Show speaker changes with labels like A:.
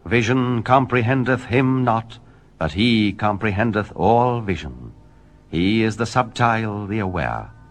A: Vision comprehendeth him not, but he comprehendeth all vision. He is the subtile, the aware.